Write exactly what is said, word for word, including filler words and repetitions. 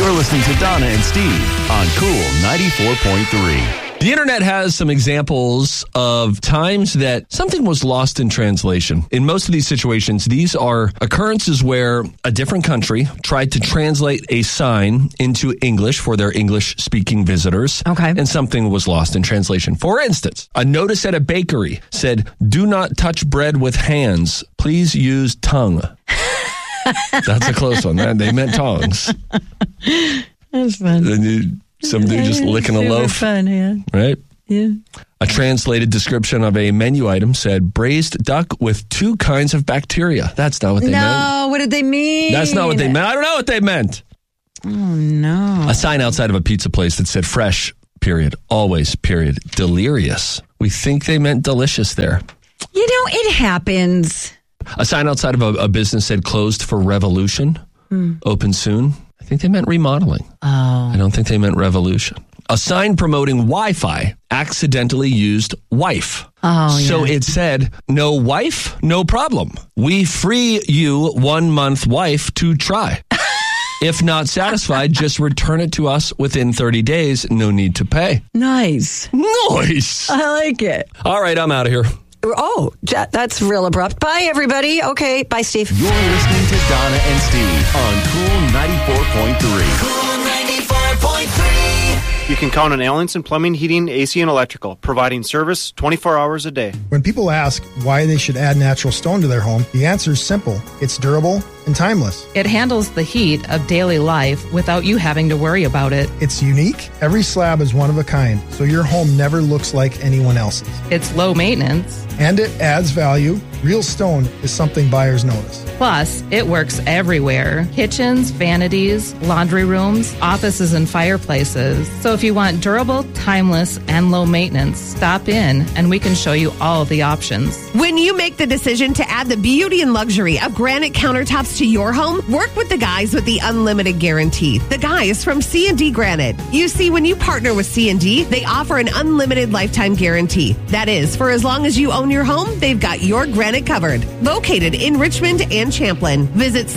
You're listening to Donna and Steve on Cool ninety-four point three. The internet has some examples of times that something was lost in translation. In most of these situations, these are occurrences where a different country tried to translate a sign into English for their English-speaking visitors. Okay. And something was lost in translation. For instance, a notice at a bakery said, "Do not touch bread with hands. Please use tongue." That's a close one. They meant tongues. That's fun. Some dude just licking a loaf. Fun, yeah. Right? Yeah. A translated description of a menu item said, "Braised duck with two kinds of bacteria." That's not what they no, meant. No, what did they mean? That's not what they meant. I don't know what they meant. Oh, no. A sign outside of a pizza place that said fresh, period, always, period, delirious. We think they meant delicious there. You know, it happens. A sign outside of a, a business said closed for revolution, hmm. open soon. I think they meant remodeling. Oh. I don't think they meant revolution. A sign promoting Wi-Fi accidentally used wife. Oh, so yeah. it said, "No wife, no problem. We free you one month wife to try. If not satisfied, just return it to us within thirty days. No need to pay." Nice. Nice. I like it. All right, I'm out of here. Oh, that's real abrupt. Bye, everybody. Okay, bye, Steve. You're listening to Donna and Steve on Cool ninety-four point three. Cool ninety-four point three. You can count on Allenson Plumbing, Heating, A C, and Electrical, providing service twenty-four hours a day. When people ask why they should add natural stone to their home, the answer is simple. It's durable and timeless. It handles the heat of daily life without you having to worry about it. It's unique. Every slab is one of a kind, so your home never looks like anyone else's. It's low maintenance. And it adds value. Real stone is something buyers notice. Plus, it works everywhere. Kitchens, vanities, laundry rooms, offices, and fireplaces. So if you want durable, timeless, and low maintenance, stop in and we can show you all the options. When you make the decision to add the beauty and luxury of granite countertops to your home, work with the guys with the unlimited guarantee. The guys from C and D Granite. You see, when you partner with C and D, they offer an unlimited lifetime guarantee. That is, for as long as you own your home, they've got your granite covered. Located in Richmond and Champlin. Visit